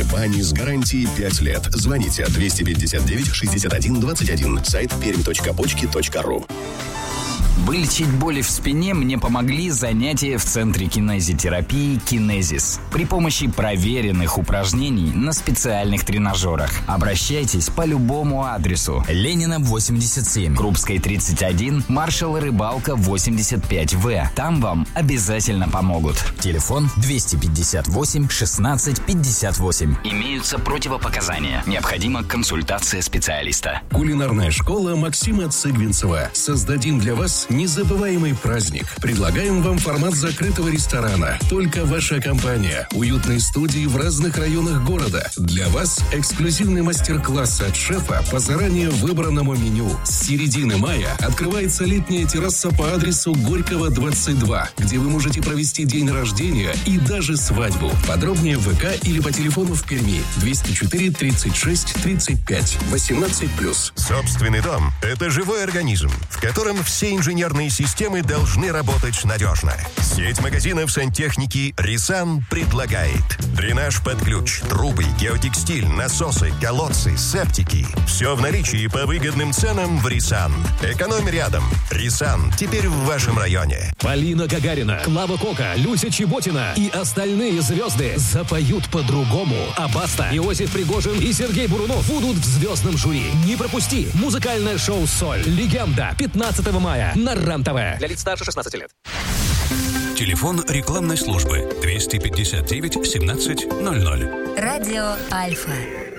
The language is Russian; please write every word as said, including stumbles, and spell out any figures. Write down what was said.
Холодные бани с гарантией пять лет. Звоните двести пятьдесят девять шестьдесят один двадцать один. Сайт пермь точка почки точка ру. Вылечить боли в спине мне помогли занятия в Центре кинезитерапии «Кинезис». При помощи проверенных упражнений на специальных тренажерах. Обращайтесь по любому адресу. Ленина, восемьдесят семь, Крупской, тридцать один, Маршала Рыбалка, восемьдесят пять вэ. Там вам обязательно помогут. Телефон двести пятьдесят восемь шестнадцать пятьдесят восемь. Имеются противопоказания. Необходима консультация специалиста. Кулинарная школа Максима Цыгвинцева. Создадим для вас незабываемый праздник. Предлагаем вам формат закрытого ресторана. Только ваша компания. Уютные студии в разных районах города. Для вас эксклюзивный мастер-класс от шефа по заранее выбранному меню. С середины мая открывается летняя терраса по адресу Горького, двадцать два, где вы можете провести день рождения и даже свадьбу. Подробнее в ВК или по телефону в Перми двести четыре тридцать шесть тридцать пять восемнадцать плюс. Собственный дом – это живой организм, в котором все инженерные системы должны работать надежно. Сеть магазинов сантехники «Рисан» предлагает дренаж под ключ, трубы, геотекстиль, насосы, колодцы, септики. Все в наличии по выгодным ценам в «Рисан». Экономь рядом. «Рисан» теперь в вашем районе. Полина Гагарина, Клава Кока, Люся Чеботина и остальные звезды запоют по-другому. А Баста, Иосиф Пригожин и Сергей Бурунов будут в звездном жюри. Не пропусти. Музыкальное шоу «Соль». Легенда. пятнадцатого мая на РЕН-ТВ. Для лиц старше шестнадцати лет. Телефон рекламной службы двести пятьдесят девять семнадцать ноль ноль. Радио Альфа.